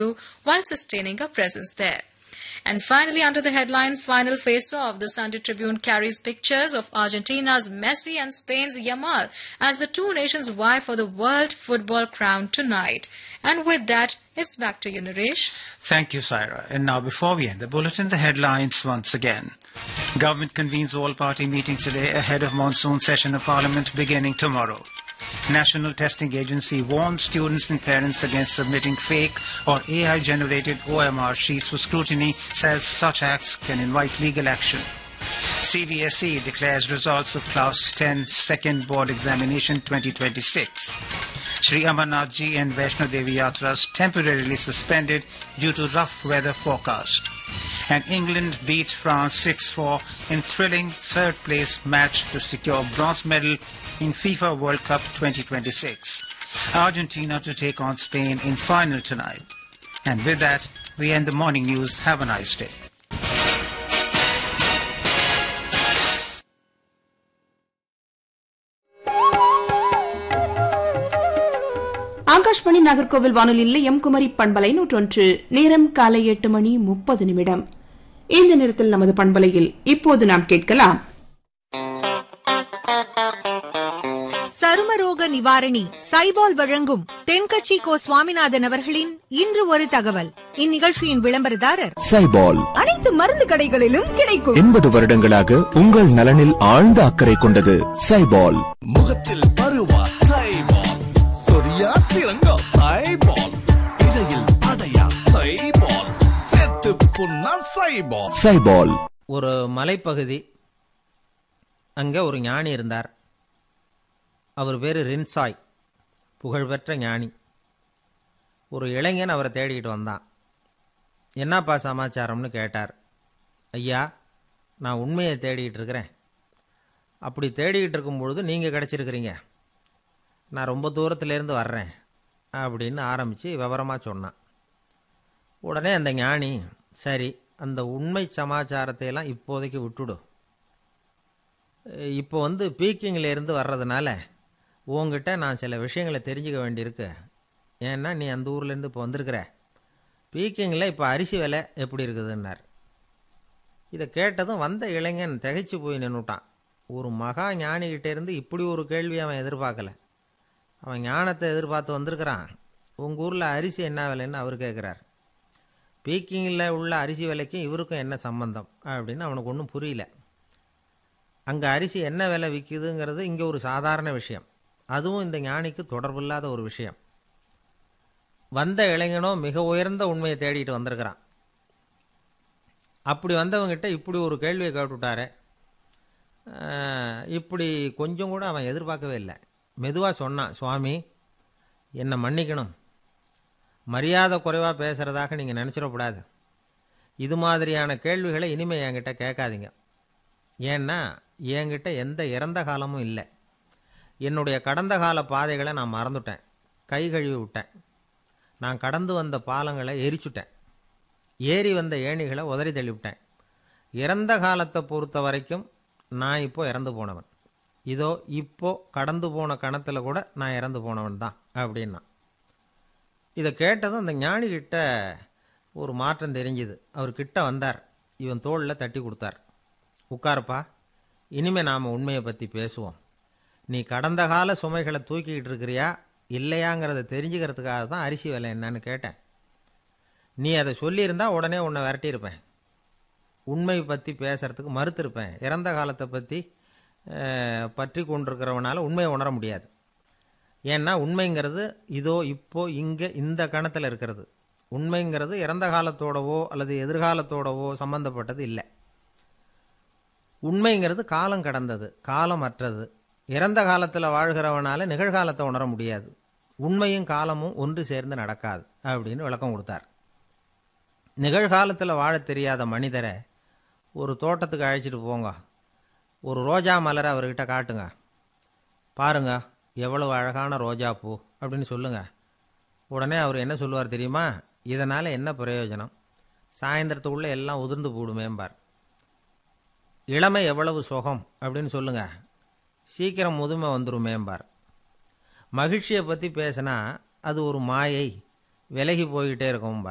while sustaining a presence there. And finally, under the headline Final Face-Off, the Sunday Tribune carries pictures of Argentina's Messi and Spain's Yamal as the two nations vie for the World Football crown tonight. And with that, it's back to you, Naresh. Thank you, Saira. And now, before we end the bulletin, the headlines once again. Government convenes all-party meeting today ahead of monsoon session of Parliament beginning tomorrow. National Testing Agency warns students and parents against submitting fake or AI-generated OMR sheets for scrutiny, says such acts can invite legal action. CBSE declares results of Class 10 Second Board Examination 2026. Sri Amarnath Ji and Vaishno Devi Yatras temporarily suspended due to rough weather forecast. And England beat France 6-4 in thrilling third-place match to secure bronze medal in FIFA World Cup 2026. Argentina to take on Spain in final tonight. And with that, we end the morning news. Have a nice day. Akashvani Nagercoil வானொலி நிலையம் குமரி பண்பலை 101 நேரம் காலை 8:30 இந்த நேரத்தில் நமது பண்பலையில் இப்போது நாம் கேட்கலாம் சருமரோக நிவாரணி சைபால் வழங்கும் தென்கட்சி கோ சுவாமிநாதன் அவர்களின் இன்று ஒரு தகவல். இந்நிகழ்ச்சியின் விளம்பரதாரர் சைபால். அனைத்து மருந்து கடைகளிலும் கிடைக்கும். 80 வருடங்களாக உங்கள் நலனில் ஆழ்ந்த அக்கறை கொண்டது சைபால். முகத்தில் பருவா சைபால், சொரியா சிறங்கா சைபால், இடையில் அடையா சைபால், செத்து புண்ணா சைபால். சைபால். ஒரு மலைப்பகுதி, அங்கே ஒரு ஞானி இருந்தார். அவர் பேர் ரின்சாய், புகழ்பெற்ற ஞானி. ஒரு இளைஞன் அவரை தேடிக்கிட்டு வந்தான். என்னப்பா சமாச்சாரம்னு கேட்டார். ஐயா, நான் உண்மையை தேடிக்கிட்டு இருக்கிறேன். அப்படி தேடிக்கிட்டு இருக்கும்பொழுது நீங்கள் கிடச்சிருக்கிறீங்க. நான் ரொம்ப தூரத்துலேருந்து வர்றேன் அப்படின்னு ஆரம்பித்து விவரமாக சொன்னான். உடனே அந்த ஞானி, சரி, அந்த உண்மை சமாச்சாரத்தையெல்லாம் இப்போதைக்கு விட்டுடு. இப்போ பீக்கிங்கிலேருந்து வர்றதுனால உங்ககிட்ட நான் சில விஷயங்களை தெரிஞ்சுக்க வேண்டியிருக்கு. ஏன்னா நீ அந்த ஊர்லேருந்து இப்போ வந்திருக்கிற. பீக்கிங்கில் இப்போ அரிசி விலை எப்படி இருக்குதுன்னார். இதை கேட்டதும் வந்த இளைஞன் திகைச்சு போய் நின்றுட்டான். ஒரு மகா ஞானிகிட்டேருந்து இப்படி ஒரு கேள்வி அவன் எதிர்பார்க்கல. அவன் ஞானத்தை எதிர்பார்த்து வந்திருக்கிறான். உங்கள் ஊரில் அரிசி என்ன விலைன்னு அவர் கேட்குறார். பீக்கிங்கில் உள்ள அரிசி விலைக்கும் இவருக்கும் என்ன சம்பந்தம் அப்படின்னு அவனுக்கு ஒன்றும் புரியல. அங்கே அரிசி என்ன விலை விற்குதுங்கிறது இங்கே ஒரு சாதாரண விஷயம். அதுவும் இந்த ஞானிக்கு தொடர்பில்லாத ஒரு விஷயம். வந்த இளைஞனோ மிக உயர்ந்த உண்மையை தேடிட்டு வந்திருக்கிறான். அப்படி வந்தவங்கிட்ட இப்படி ஒரு கேள்வியை கேட்டுவிட்டாரே, இப்படி கொஞ்சம் கூட அவன் எதிர்பார்க்கவே இல்லை. மெதுவாக சொன்னான், சுவாமி, என்னை மன்னிக்கணும். மரியாதை குறைவாக பேசுகிறதாக நீங்கள் நினச்சிடக்கூடாது. இது மாதிரியான கேள்விகளை இனிமேல் என்கிட்ட கேட்காதீங்க. ஏன்னா என்கிட்ட எந்த இறந்த காலமும் இல்லை. என்னுடைய கடந்த கால பாதைகளை நான் மறந்துட்டேன், கை கழுவி விட்டேன். நான் கடந்து வந்த பாலங்களை எரிச்சுட்டேன், ஏறி வந்த ஏணிகளை உதறி தள்ளிவிட்டேன். இறந்த காலத்தை பொறுத்த வரைக்கும் நான் இப்போ இறந்து போனவன். இதோ இப்போ கடந்து போன கணத்தில் கூட நான் இறந்து போனவன் தான் அப்படின்னா. இதை கேட்டதும் அந்த ஞானிகிட்ட ஒரு மாற்றம் தெரிஞ்சுது. அவர் கிட்ட வந்தார். இவன் தோளில் தட்டி கொடுத்தார். உட்காருப்பா, இனிமேல் நாம் உண்மையை பற்றி பேசுவோம். நீ கடந்த கால சுமைகளை தூக்கிக்கிட்டு இருக்கிறியா இல்லையாங்கிறத தெரிஞ்சுக்கிறதுக்காக தான் அரிசி விலை என்னன்னு கேட்டேன். நீ அதை சொல்லியிருந்தா உடனே உன்னை விரட்டியிருப்பேன். உண்மையை பற்றி பேசுகிறதுக்கு மறுத்திருப்பேன். இறந்த காலத்தை பற்றி கொண்டிருக்கிறவனால உண்மையை உணர முடியாது. ஏன்னா உண்மைங்கிறது இதோ இப்போ இங்கே இந்த கணத்தில் இருக்கிறது. உண்மைங்கிறது இறந்த காலத்தோடவோ அல்லது எதிர்காலத்தோடவோ சம்பந்தப்பட்டது இல்லை. உண்மைங்கிறது காலம் கடந்தது, காலம் அற்றது. இறந்த காலத்தில் வாழ்கிறவனால நிகழ்காலத்தை உணர முடியாது. உண்மையும் காலமும் ஒன்று சேர்ந்து நடக்காது அப்படின்னு விளக்கம் கொடுத்தார். நிகழ்காலத்தில் வாழ தெரியாத மனிதரை ஒரு தோட்டத்துக்கு அழைச்சிட்டு போங்க. ஒரு ரோஜா மலரை அவர்கிட்ட காட்டுங்க. பாருங்க எவ்வளவு அழகான ரோஜா பூ அப்படின்னு சொல்லுங்க. உடனே அவர் என்ன சொல்லுவார் தெரியுமா? இதனால் என்ன பிரயோஜனம், சாயந்தரத்துக்குள்ளே எல்லாம் உதிர்ந்து போடுமேம்பார். இளமை எவ்வளவு சுகம் அப்படின்னு சொல்லுங்க, சீக்கிரம் முதுமை வந்துருமேம்பார். மகிழ்ச்சியை பற்றி பேசினா அது ஒரு மாயை, விலகி போய்கிட்டே இருக்கும்பார்.